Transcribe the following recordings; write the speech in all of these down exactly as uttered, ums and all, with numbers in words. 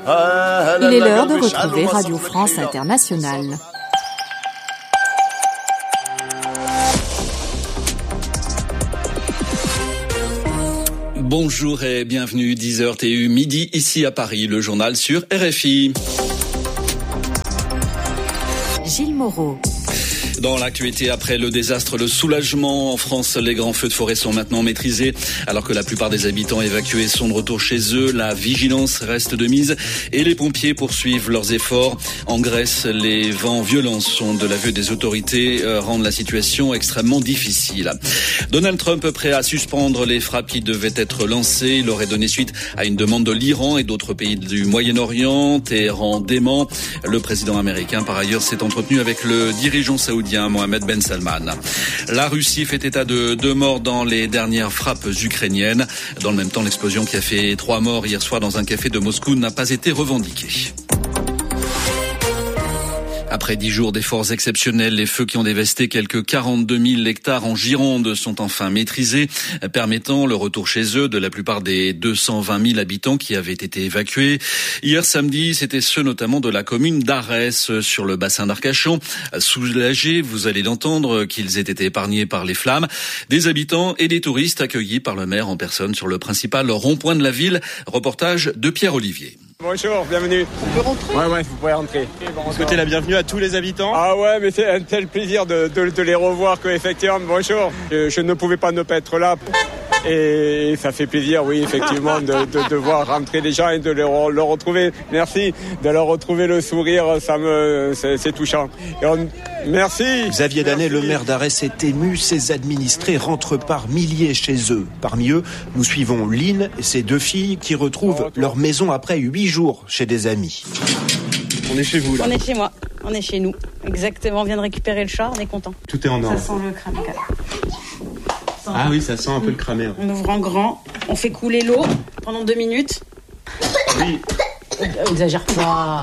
Il est l'heure de retrouver Radio France Internationale. Bonjour et bienvenue, dix heures T U, midi, ici à Paris, le journal sur R F I. Gilles Moreau. Dans l'actualité, après le désastre, le soulagement en France, les grands feux de forêt sont maintenant maîtrisés. Alors que la plupart des habitants évacués sont de retour chez eux, la vigilance reste de mise et les pompiers poursuivent leurs efforts. En Grèce, les vents violents sont de l'aveu des autorités, euh, rendent la situation extrêmement difficile. Donald Trump prêt à suspendre les frappes qui devaient être lancées. Il aurait donné suite à une demande de l'Iran et d'autres pays du Moyen-Orient. Téhéran dément. Le président américain, par ailleurs, s'est entretenu avec le dirigeant saoudien Mohamed Ben Salman. La Russie fait état de deux morts dans les dernières frappes ukrainiennes. Dans le même temps, l'explosion qui a fait trois morts hier soir dans un café de Moscou n'a pas été revendiquée. Après dix jours d'efforts exceptionnels, les feux qui ont dévasté quelques quarante-deux mille hectares en Gironde sont enfin maîtrisés, permettant le retour chez eux de la plupart des deux cent vingt mille habitants qui avaient été évacués. Hier samedi, c'était ceux notamment de la commune d'Arès sur le bassin d'Arcachon. Soulagés, vous allez l'entendre, qu'ils aient été épargnés par les flammes. Des habitants et des touristes accueillis par le maire en personne sur le principal rond-point de la ville. Reportage de Pierre Olivier. Bonjour, bienvenue. On peut rentrer ? Ouais, ouais, vous pouvez rentrer. Vous souhaitez la bienvenue à tous les habitants ? Ah ouais, mais c'est un tel plaisir de, de, de les revoir que, effectivement, bonjour. Je, je ne pouvais pas ne pas être là. Et ça fait plaisir, oui, effectivement, de, de, de voir rentrer les gens et de leur, leur retrouver. Merci, de leur retrouver le sourire, ça me, c'est, c'est touchant. Et on, merci. Xavier Danet, le maire d'Arès, est ému. Ses administrés rentrent par milliers chez eux. Parmi eux, nous suivons Lynn et ses deux filles qui retrouvent leur maison après huit jours chez des amis. On est chez vous, là. On est chez moi, on est chez nous. Exactement, on vient de récupérer le chat, on est content. Tout est en ordre. Ça sent le cramé. Ah oui, ça sent un peu le cramé. Hein. On ouvre en grand, on fait couler l'eau pendant deux minutes. Oui. Exagère pas.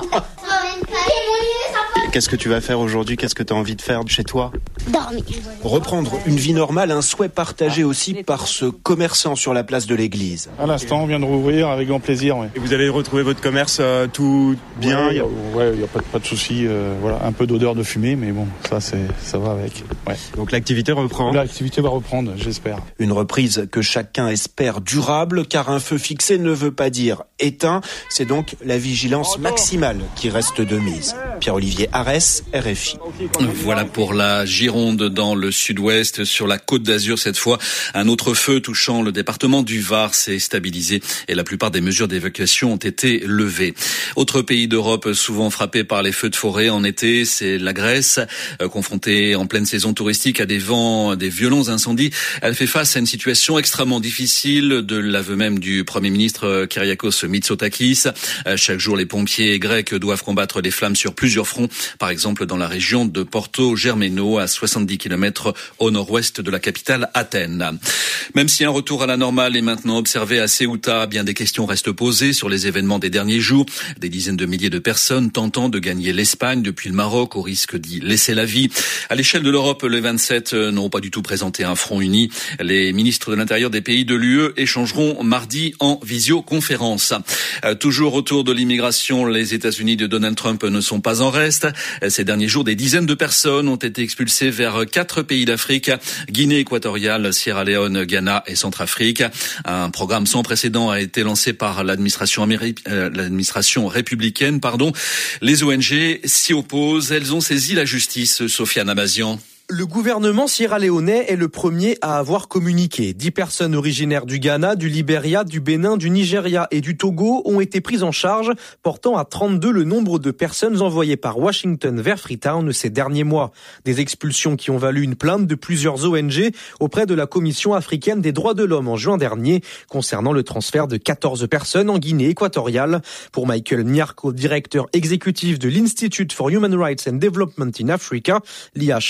Qu'est-ce que tu vas faire aujourd'hui ? Qu'est-ce que tu as envie de faire chez toi ? Dormir. Reprendre une vie normale, un souhait partagé aussi par ce commerçant sur la place de l'église. À l'instant, on vient de rouvrir avec grand plaisir. Ouais. Et vous allez retrouver votre commerce euh, tout bien ? Ouais, il n'y a... a pas, pas de souci. Euh, voilà, un peu d'odeur de fumée, mais bon, ça, c'est, ça va avec. Ouais. Donc l'activité reprend ? L'activité va reprendre, j'espère. Une reprise que chacun espère durable, car un feu fixé ne veut pas dire éteint. C'est donc la vigilance maximale qui reste de mise. Pierre-Olivier Arès, R F I. Voilà pour la Gironde dans le sud-ouest. Sur la Côte d'Azur, cette fois, un autre feu touchant le département du Var s'est stabilisé et la plupart des mesures d'évacuation ont été levées. Autre pays d'Europe souvent frappé par les feux de forêt en été, c'est la Grèce. Euh, confrontée en pleine saison touristique à des vents, des violents incendies, elle fait face à une situation extrêmement difficile, de l'aveu même du Premier ministre Kyriakos Mitsotakis. Euh, chaque jour, les pompiers grecs doivent combattre les flammes sur plusieurs fronts, par exemple dans la région de Porto Germano, à soixante-dix kilomètres au nord-ouest de la capitale Athènes. Même si un retour à la normale est maintenant observé à Ceuta, bien des questions restent posées sur les événements des derniers jours. Des dizaines de milliers de personnes tentant de gagner l'Espagne depuis le Maroc au risque d'y laisser la vie. À l'échelle de l'Europe, les vingt-sept n'ont pas du tout présenté un front uni. Les ministres de l'Intérieur des pays de l'U E échangeront mardi en visioconférence. Euh, toujours autour de l'immigration, les États-Unis de Donald Trump ne sont pas en reste. Ces derniers jours, des dizaines de personnes ont été expulsées vers quatre pays d'Afrique, Guinée équatoriale, Sierra Leone, Ghana et Centrafrique. Un programme sans précédent a été lancé par l'administration, améri- euh, l'administration républicaine. Pardon. Les O N G s'y opposent. Elles ont saisi la justice. Sofiane Amazian. Le gouvernement sierra-léonais est le premier à avoir communiqué. Dix personnes originaires du Ghana, du Libéria, du Bénin, du Nigeria et du Togo ont été prises en charge, portant à trente-deux le nombre de personnes envoyées par Washington vers Freetown ces derniers mois. Des expulsions qui ont valu une plainte de plusieurs O N G auprès de la Commission africaine des droits de l'homme en juin dernier, concernant le transfert de quatorze personnes en Guinée équatoriale. Pour Michael Nyarko, directeur exécutif de l'Institute for Human Rights and Development in Africa, l'I H R D,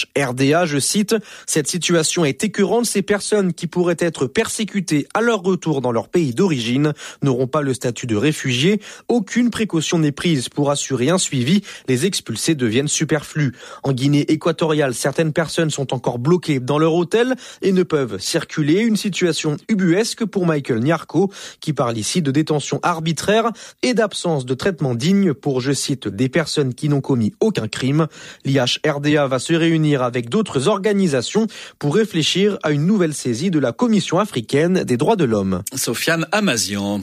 D A, je cite, « Cette situation est écœurante, ces personnes qui pourraient être persécutées à leur retour dans leur pays d'origine n'auront pas le statut de réfugiés. Aucune précaution n'est prise pour assurer un suivi. Les expulsés deviennent superflus. En Guinée équatoriale, certaines personnes sont encore bloquées dans leur hôtel et ne peuvent circuler. Une situation ubuesque pour Michael Nyarko, qui parle ici de détention arbitraire et d'absence de traitement digne pour, je cite, des personnes qui n'ont commis aucun crime. L'I H R D A va se réunir avec d'autres organisations pour réfléchir à une nouvelle saisie de la Commission africaine des droits de l'homme. Sofiane Amazian.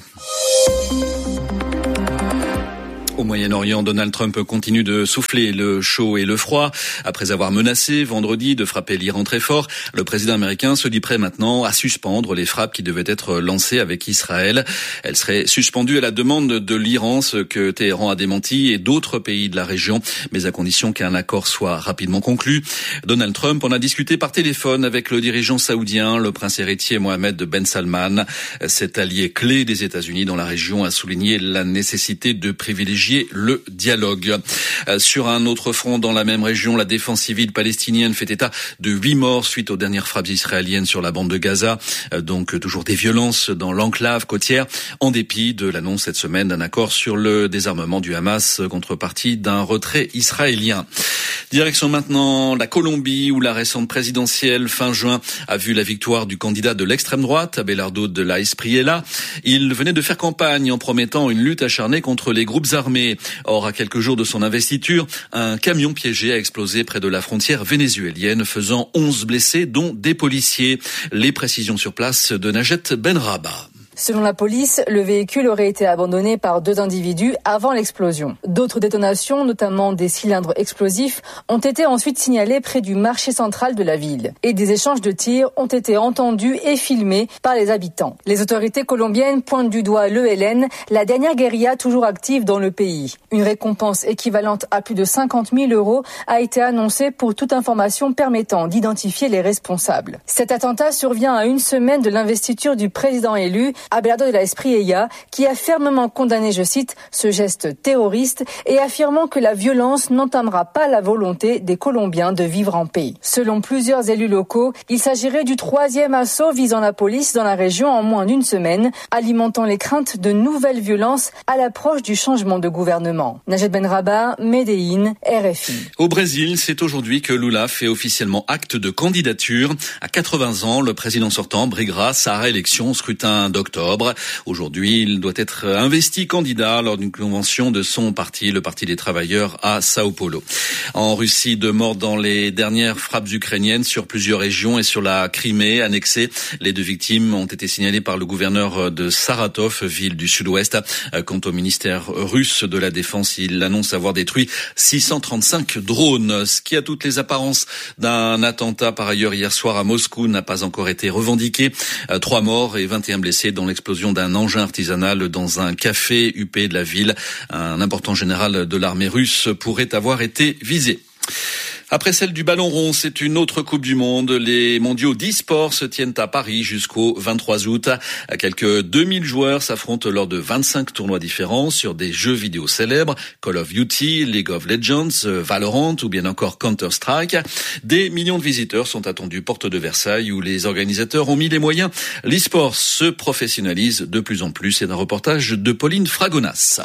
Au Moyen-Orient, Donald Trump continue de souffler le chaud et le froid. Après avoir menacé vendredi de frapper l'Iran très fort, le président américain se dit prêt maintenant à suspendre les frappes qui devaient être lancées avec Israël. Elles seraient suspendues à la demande de l'Iran, ce que Téhéran a démenti, et d'autres pays de la région, mais à condition qu'un accord soit rapidement conclu. Donald Trump en a discuté par téléphone avec le dirigeant saoudien, le prince héritier Mohammed Ben Salman. Cet allié clé des États-Unis dans la région a souligné la nécessité de privilégier le dialogue. Sur un autre front, dans la même région, la défense civile palestinienne fait état de huit morts suite aux dernières frappes israéliennes sur la bande de Gaza. Donc toujours des violences dans l'enclave côtière, en dépit de l'annonce cette semaine d'un accord sur le désarmement du Hamas, contrepartie d'un retrait israélien. Direction maintenant la Colombie, où la récente présidentielle fin juin a vu la victoire du candidat de l'extrême droite, Abelardo de la Espriella. Il venait de faire campagne en promettant une lutte acharnée contre les groupes armés. Or, à quelques jours de son investiture, un camion piégé a explosé près de la frontière vénézuélienne, faisant onze blessés, dont des policiers. Les précisions sur place de Najat Benraba. Selon la police, le véhicule aurait été abandonné par deux individus avant l'explosion. D'autres détonations, notamment des cylindres explosifs, ont été ensuite signalées près du marché central de la ville. Et des échanges de tirs ont été entendus et filmés par les habitants. Les autorités colombiennes pointent du doigt l'E L N, la dernière guérilla toujours active dans le pays. Une récompense équivalente à plus de cinquante mille euros a été annoncée pour toute information permettant d'identifier les responsables. Cet attentat survient à une semaine de l'investiture du président élu, Abelardo de la Espriella, qui a fermement condamné, je cite, ce geste terroriste et affirmant que la violence n'entamera pas la volonté des Colombiens de vivre en paix. Selon plusieurs élus locaux, il s'agirait du troisième assaut visant la police dans la région en moins d'une semaine, alimentant les craintes de nouvelles violences à l'approche du changement de gouvernement. Najat Benraba, Medellín, R F I. Au Brésil, c'est aujourd'hui que Lula fait officiellement acte de candidature. À quatre-vingts ans, le président sortant briguera sa réélection au scrutin d'octobre. Aujourd'hui, il doit être investi candidat lors d'une convention de son parti, le Parti des Travailleurs, à Sao Paulo. En Russie, deux morts dans les dernières frappes ukrainiennes sur plusieurs régions et sur la Crimée annexée. Les deux victimes ont été signalées par le gouverneur de Saratov, ville du sud-ouest. Quant au ministère russe de la Défense, il annonce avoir détruit six cent trente-cinq drones. Ce qui a toutes les apparences d'un attentat par ailleurs hier soir à Moscou n'a pas encore été revendiqué. Trois morts et vingt et un blessés dans l'explosion d'un engin artisanal dans un café huppé de la ville. Un important général de l'armée russe pourrait avoir été visé. Après celle du ballon rond, c'est une autre Coupe du Monde. Les mondiaux d'e-sport se tiennent à Paris jusqu'au vingt-trois août. Quelques deux mille joueurs s'affrontent lors de vingt-cinq tournois différents sur des jeux vidéo célèbres, Call of Duty, League of Legends, Valorant ou bien encore Counter-Strike. Des millions de visiteurs sont attendus porte de Versailles où les organisateurs ont mis les moyens. L'e-sport se professionnalise de plus en plus. C'est un reportage de Pauline Fragonas.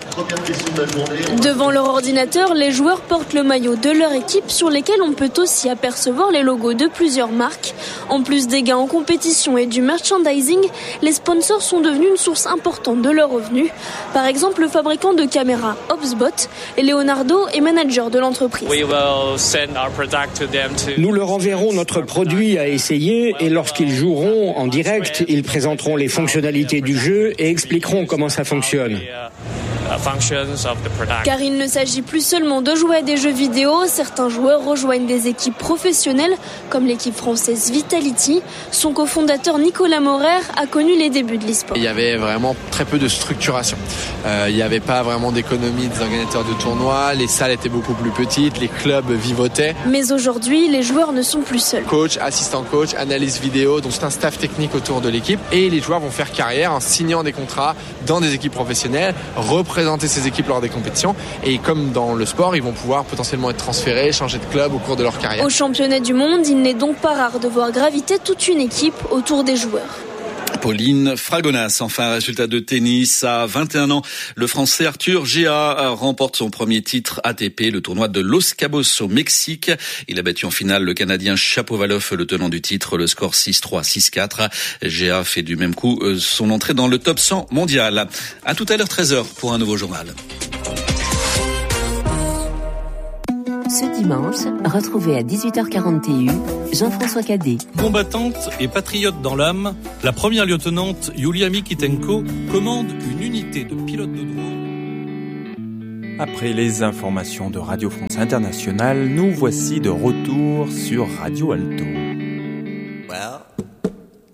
Devant leur ordinateur, les joueurs portent le maillot de leur équipe sur lesquels on peut aussi apercevoir les logos de plusieurs marques. En plus des gains en compétition et du merchandising, les sponsors sont devenus une source importante de leurs revenus. Par exemple, le fabricant de caméras HubSpot et Leonardo est manager de l'entreprise. Nous leur enverrons notre produit à essayer et lorsqu'ils joueront en direct, ils présenteront les fonctionnalités du jeu et expliqueront comment ça fonctionne. Car il ne s'agit plus seulement de jouer à des jeux vidéo, certains joueurs rejoignent des équipes professionnelles, comme l'équipe française Vitality. Son cofondateur Nicolas Maurer a connu les débuts de l'e-sport. Il y avait vraiment très peu de structuration. Euh, il n'y avait pas vraiment d'économie des organisateurs de tournois, les salles étaient beaucoup plus petites, les clubs vivotaient. Mais aujourd'hui, les joueurs ne sont plus seuls. Coach, assistant coach, analyse vidéo, donc c'est un staff technique autour de l'équipe et les joueurs vont faire carrière en signant des contrats dans des équipes professionnelles, représentant représenter ces équipes lors des compétitions. Et comme dans le sport, ils vont pouvoir potentiellement être transférés, changer de club au cours de leur carrière. Au championnat du monde, il n'est donc pas rare de voir graviter toute une équipe autour des joueurs. Pauline Fragonas, enfin, résultat de tennis. À vingt et un ans, le Français Arthur Géa remporte son premier titre A T P, le tournoi de Los Cabos au Mexique. Il a battu en finale le Canadien Shapovalov, le tenant du titre, le score six trois, six quatre. Géa fait du même coup son entrée dans le top cent mondial. À tout à l'heure, treize heures, pour un nouveau journal. Ce dimanche, retrouvez à dix-huit heures quarante et un Jean-François Cadet. Combattante et patriote dans l'âme, la première lieutenante Yulia Mikitenko commande une unité de pilotes de drone. Après les informations de Radio France Internationale, nous voici de retour sur Radio Alto. Well.